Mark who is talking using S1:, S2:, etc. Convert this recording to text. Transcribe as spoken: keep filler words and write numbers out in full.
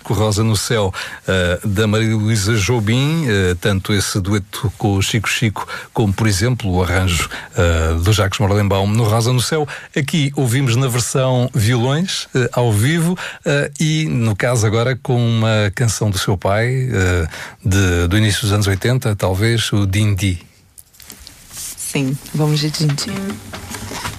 S1: disco Rosa no Céu, uh, da Maria Luísa Jobim, uh, tanto esse dueto com o Chico Chico, como, por exemplo, o arranjo uh, do Jacques Morlenbaum no Rosa no Céu. Aqui ouvimos na versão violões, uh, ao vivo, uh, e no caso agora com uma canção do seu pai, uh, de, do início dos anos oitenta, talvez, o Dindi.
S2: Sim, vamos de Dindi.